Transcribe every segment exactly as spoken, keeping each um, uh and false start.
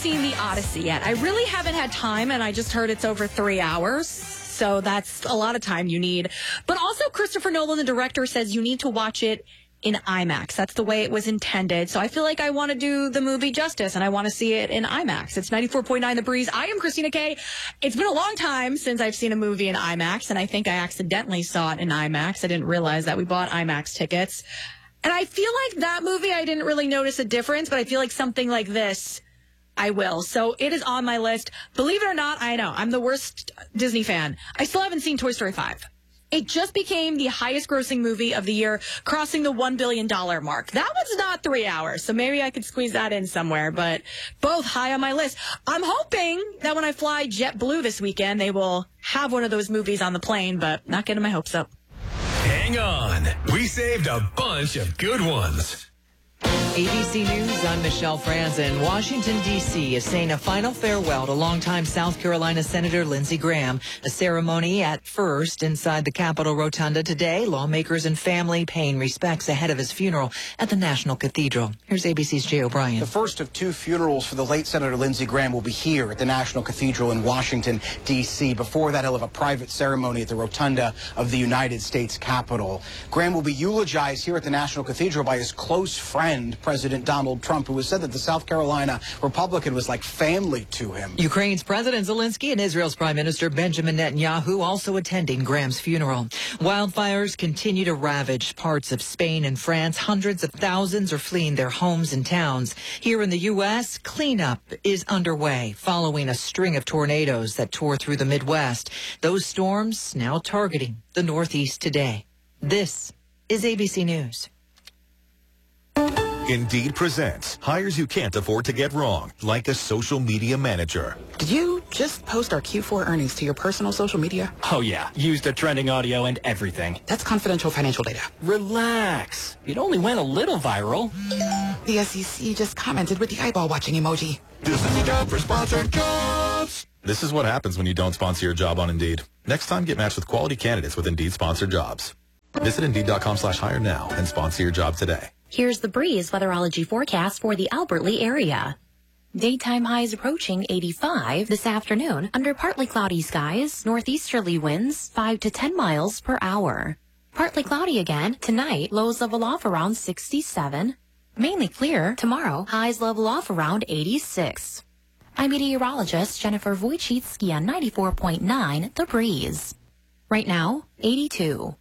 seen The Odyssey yet. I really haven't had time, and I just heard it's over three hours. So that's a lot of time you need. But also, Christopher Nolan, the director, says you need to watch it in IMAX. That's the way it was intended. So I feel like I want to do the movie justice, and I want to see it in IMAX. It's ninety-four point nine The Breeze. I am Christina Kay. It's been a long time since I've seen a movie in IMAX, and I think I accidentally saw it in IMAX. I didn't realize that we bought IMAX tickets. And I feel like that movie, I didn't really notice a difference, but I feel like something like this, I will. So it is on my list. Believe it or not, I know, I'm the worst Disney fan. I still haven't seen Toy Story five. It just became the highest grossing movie of the year, crossing the one billion dollars mark. That was not three hours, so maybe I could squeeze that in somewhere, but both high on my list. I'm hoping that when I fly JetBlue this weekend, they will have one of those movies on the plane, but not getting my hopes up. Hang on. We saved a bunch of good ones. A B C News, I'm Michelle Franzen. Washington, D C is saying a final farewell to longtime South Carolina Senator Lindsey Graham. A ceremony at first inside the Capitol Rotunda today. Lawmakers and family paying respects ahead of his funeral at the National Cathedral. Here's A B C's Jay O'Brien. The first of two funerals for the late Senator Lindsey Graham will be here at the National Cathedral in Washington, D C Before that, he'll have a private ceremony at the Rotunda of the United States Capitol. Graham will be eulogized here at the National Cathedral by his close friend, President Donald Trump, who has said that the South Carolina Republican was like family to him. Ukraine's President Zelensky and Israel's Prime Minister Benjamin Netanyahu also attending Graham's funeral. Wildfires continue to ravage parts of Spain and France. Hundreds of thousands are fleeing their homes and towns. Here in the U S, cleanup is underway following a string of tornadoes that tore through the Midwest. Those storms now targeting the Northeast today. This is A B C News. Indeed presents hires you can't afford to get wrong, like a social media manager. Did you just post our Q four earnings to your personal social media? Oh, yeah. Used the trending audio and everything. That's confidential financial data. Relax. It only went a little viral. The S E C just commented with the eyeball watching emoji. This is the job for sponsored jobs. This is what happens when you don't sponsor your job on Indeed. Next time, get matched with quality candidates with Indeed sponsored jobs. Visit Indeed.com slash hire now and sponsor your job today. Here's the Breeze weatherology forecast for the Albert Lee area. Daytime highs approaching eighty-five this afternoon under partly cloudy skies, northeasterly winds five to ten miles per hour. Partly cloudy again tonight, lows level off around sixty-seven. Mainly clear tomorrow, highs level off around eighty-six. I'm meteorologist Jennifer Wojcicki on ninety-four point nine The Breeze. Right now, eighty-two.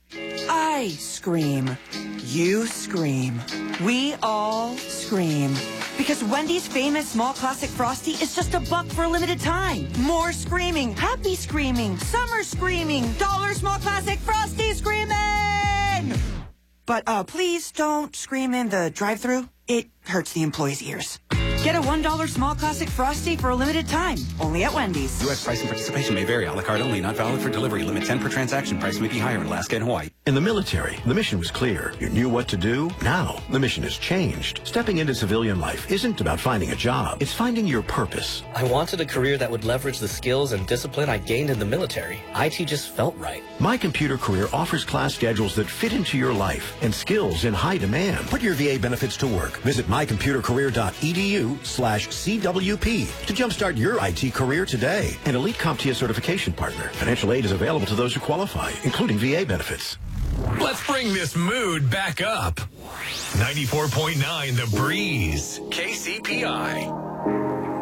I scream. You scream. We all scream. Because Wendy's famous small classic Frosty is just a buck for a limited time. More screaming, happy screaming, summer screaming, dollar small classic Frosty screaming! But uh, please don't scream in the drive-thru. It hurts the employees' ears. Get a one dollar small classic Frosty for a limited time, only at Wendy's. U S price and participation may vary. A la carte only, not valid for delivery. Limit ten per transaction. Price may be higher in Alaska and Hawaii. In the military, the mission was clear. You knew what to do. Now, the mission has changed. Stepping into civilian life isn't about finding a job. It's finding your purpose. I wanted a career that would leverage the skills and discipline I gained in the military. I T just felt right. My Computer Career offers class schedules that fit into your life and skills in high demand. Put your V A benefits to work. Visit my computer career dot e d u slash C W P to jumpstart your I T career today. An elite CompTIA certification partner. Financial aid is available to those who qualify, including V A benefits. Let's bring this mood back up. ninety-four point nine The Breeze. K C P I.